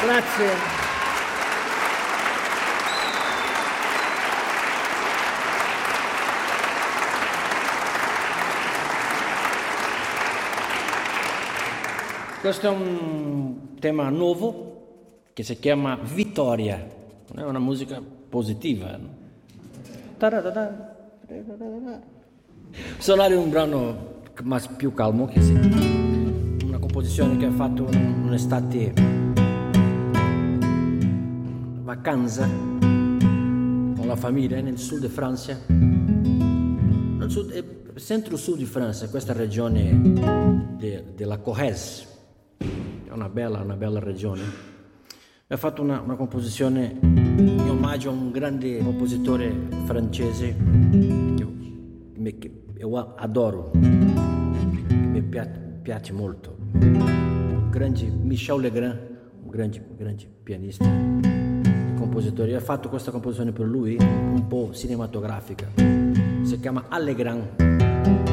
Grazie. Questo è un tema nuovo che si chiama Vittoria, è una musica positiva. No? Solare è un brano più calmo, che una composizione che ho fatto un'estate vacanza con la famiglia nel sud di Francia, centro-sud di Francia, questa regione della Corrèze. Una bella regione. Ho fatto una composizione in omaggio a un grande compositore francese che io adoro, mi piace molto, grande Michel Legrand, un grande pianista e compositore. Ho fatto questa composizione per lui un po' cinematografica, si chiama Allegrand.